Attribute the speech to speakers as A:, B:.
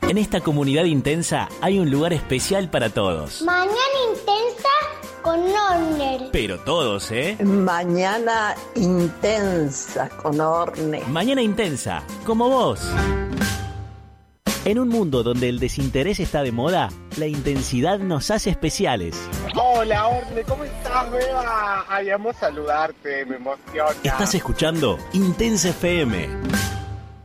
A: En esta comunidad intensa hay un lugar especial para todos.
B: Mañana intensa con Orne.
A: Pero todos, ¿eh?
C: Mañana intensa con Orne.
A: Mañana intensa, como vos. En un mundo donde el desinterés está de moda, la intensidad nos hace especiales.
D: Hola, Orne, ¿cómo estás, Beba? Ay, amo saludarte, me emociona.
A: Estás escuchando Intensa FM.